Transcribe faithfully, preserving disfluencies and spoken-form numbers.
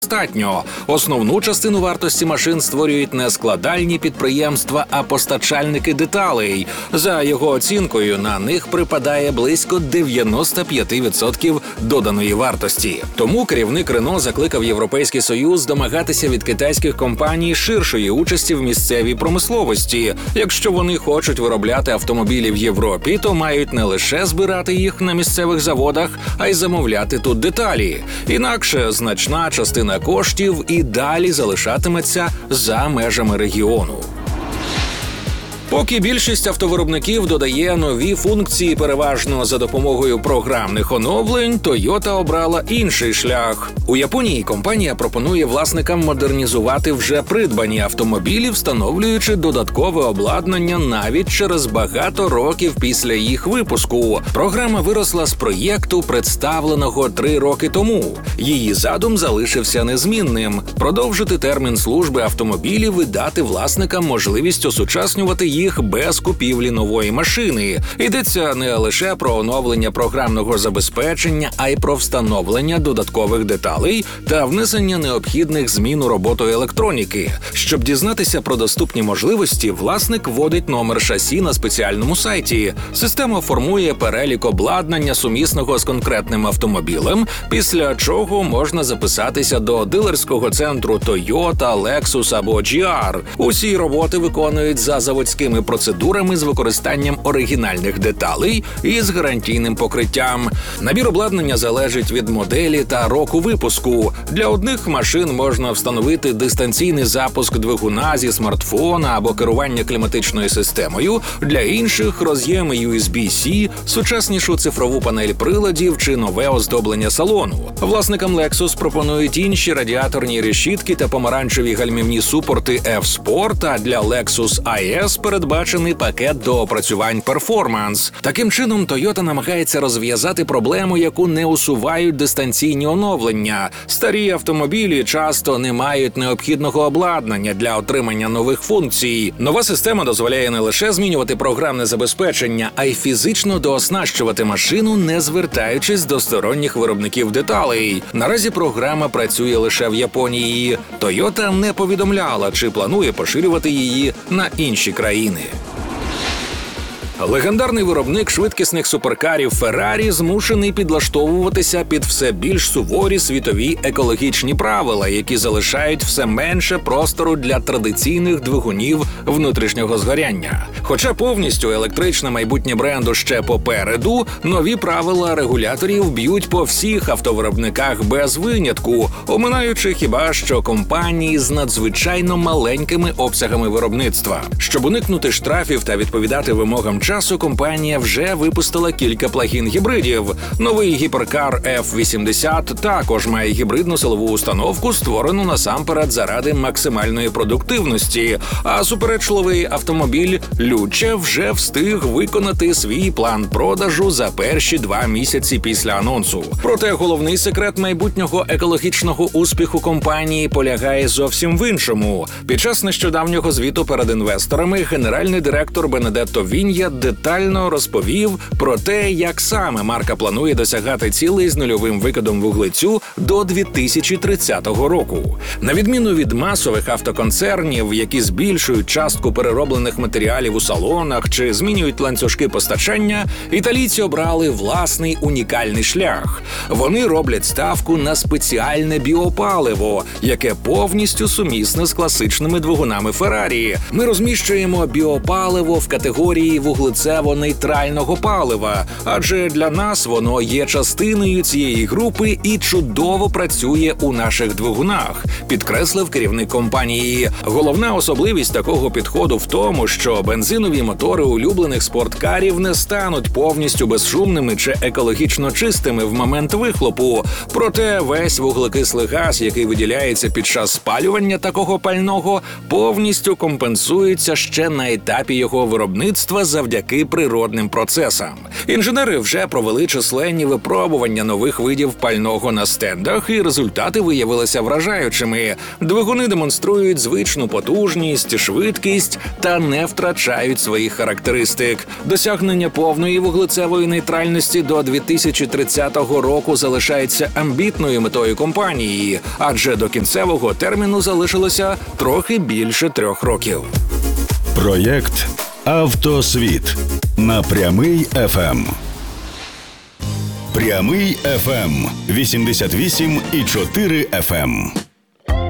достатньо. Основну частину вартості машин створюють не складальні підприємства, а постачальники деталей. За його оцінкою, на них припадає близько дев'яносто п'ять відсотків доданої вартості. Тому керівник Рено закликав Європейський Союз домагатися від китайських компаній ширшої участі в місцевій промисловості. Якщо вони хочуть виробляти автомобілі в Європі, то мають не лише збирати їх на місцевих заводах, а й замовляти тут деталі. Інакше значна частина коштів і далі залишатиметься за межами регіону. Поки більшість автовиробників додає нові функції переважно за допомогою програмних оновлень, Toyota обрала інший шлях. У Японії компанія пропонує власникам модернізувати вже придбані автомобілі, встановлюючи додаткове обладнання навіть через багато років після їх випуску. Програма виросла з проєкту, представленого три роки тому. Її задум залишився незмінним – продовжити термін служби автомобілів і дати власникам можливість осучаснювати їх їх без купівлі нової машини. Йдеться не лише про оновлення програмного забезпечення, а й про встановлення додаткових деталей та внесення необхідних змін у роботу електроніки. Щоб дізнатися про доступні можливості, власник вводить номер шасі на спеціальному сайті. Система формує перелік обладнання, сумісного з конкретним автомобілем, після чого можна записатися до дилерського центру Toyota, Lexus або джі ар. Усі роботи виконують за заводським процедурами з використанням оригінальних деталей і з гарантійним покриттям. Набір обладнання залежить від моделі та року випуску. Для одних машин можна встановити дистанційний запуск двигуна зі смартфона або керування кліматичною системою, для інших – роз'єми ю ес бі-C, сучаснішу цифрову панель приладів чи нове оздоблення салону. Власникам Lexus пропонують інші радіаторні решітки та помаранчеві гальмівні супорти F-Sport, а для Lexus ай ес передбачений пакет доопрацювань Performance. Таким чином, Toyota намагається розв'язати проблему, яку не усувають дистанційні оновлення. Старі автомобілі часто не мають необхідного обладнання для отримання нових функцій. Нова система дозволяє не лише змінювати програмне забезпечення, а й фізично дооснащувати машину, не звертаючись до сторонніх виробників деталей. Наразі програма працює лише в Японії. Toyota не повідомляла, чи планує поширювати її на інші країни. Легендарний виробник швидкісних суперкарів Ferrari змушений підлаштовуватися під все більш суворі світові екологічні правила, які залишають все менше простору для традиційних двигунів внутрішнього згоряння. Хоча повністю електричне майбутнє бренду ще попереду, нові правила регуляторів б'ють по всіх автовиробниках без винятку, оминаючи хіба що компанії з надзвичайно маленькими обсягами виробництва. Щоб уникнути штрафів та відповідати вимогам часу, компанія вже випустила кілька плагін-гібридів. Новий гіперкар еф вісімдесят також має гібридну силову установку, створену насамперед заради максимальної продуктивності, а суперечливий автомобіль Люче вже встиг виконати свій план продажу за перші два місяці після анонсу. Проте головний секрет майбутнього екологічного успіху компанії полягає зовсім в іншому. Під час нещодавнього звіту перед інвесторами генеральний директор Бенедетто Вінья детально розповів про те, як саме марка планує досягати цілей з нульовим викидом вуглецю до дві тисячі тридцятого року. На відміну від масових автоконцернів, які збільшують частку перероблених матеріалів у салонах чи змінюють ланцюжки постачання, італійці обрали власний унікальний шлях. Вони роблять ставку на спеціальне біопаливо, яке повністю сумісне з класичними двигунами Ferrari. Ми розміщуємо біопаливо в категорії вуглецево-нейтрального палива, адже для нас воно є частиною цієї групи і чудово працює у наших двигунах, підкреслив керівник компанії. Головна особливість такого підходу в тому, що бензинові мотори улюблених спорткарів не стануть повністю безшумними чи екологічно чистими в момент вихлопу. Проте весь вуглекислий газ, який виділяється під час спалювання такого пального, повністю компенсується ще на етапі його виробництва завдяки завдяки природним процесам. Інженери вже провели численні випробування нових видів пального на стендах, і результати виявилися вражаючими. Двигуни демонструють звичну потужність, швидкість та не втрачають своїх характеристик. Досягнення повної вуглецевої нейтральності до дві тисячі тридцятого року залишається амбітною метою компанії, адже до кінцевого терміну залишилося трохи більше трьох років. Проєкт «Автосвіт» на Прямий еф ем. Прямий еф ем вісімдесят вісім і чотири еф ем.